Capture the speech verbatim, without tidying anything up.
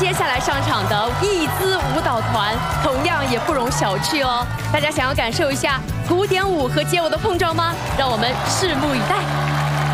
接下来上场的艺姿舞蹈团同样也不容小觑哦。大家想要感受一下古典舞和街舞的碰撞吗？让我们拭目以待。